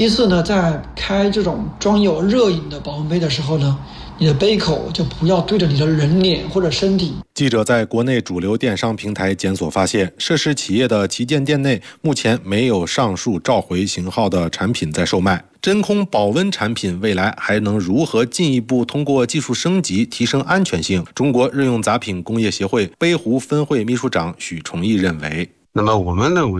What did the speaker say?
第四呢，在开这种装有热饮的保温杯的时候呢，你的杯口就不要对着你的人脸或者身体。 记者在国内主流电商平台检索发现，涉事企业的旗舰店内目前没有上述召回型号的产品在售卖。真空保温产品未来还能如何进一步通过技术升级提升安全性？中国日用杂品工业协会杯壶分会秘书长许崇义认为， 那么我们认为